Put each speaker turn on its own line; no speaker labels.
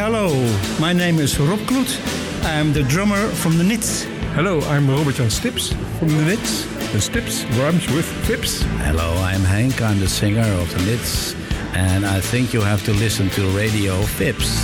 Hello, my name is Rob Kloet. I'm the drummer from the Nits.
Hello, I'm Robert-Jan Stips from the Nits. And Stips rhymes with Vips.
Hello, I'm Henk. I'm the singer of the Nits. And I think you have to listen to Radio Vips.